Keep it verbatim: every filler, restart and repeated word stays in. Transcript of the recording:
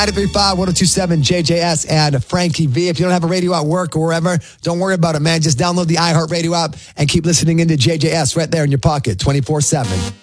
ninety-three point five, one oh two point seven, J J S and Frankie V. If you don't have a radio at work or wherever, don't worry about it, man. Just download the iHeartRadio app and keep listening into J J S right there in your pocket, twenty-four seven.